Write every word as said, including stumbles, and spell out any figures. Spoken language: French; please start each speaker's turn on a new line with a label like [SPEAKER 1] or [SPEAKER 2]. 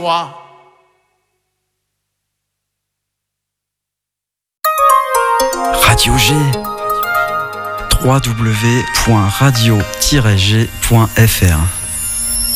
[SPEAKER 1] moi.
[SPEAKER 2] Radio G. w w w point radio tiret g point f r